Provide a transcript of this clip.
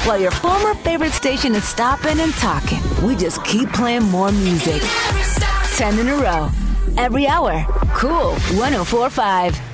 while your former favorite station is stopping and talking. We just keep playing more music. 10 in a row. Every hour. Cool 104.5.